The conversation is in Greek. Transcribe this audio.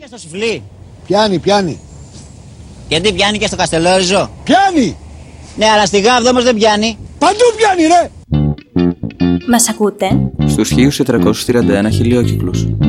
και στο Σουφλί. Πιάνει. Γιατί πιάνει και στο Καστελόριζο. Πιάνει. Ναι, αλλά στη Γάβδο όμως δεν πιάνει. Παντού πιάνει ρε. Μας ακούτε? Στους 1431 χιλιόκυκλους.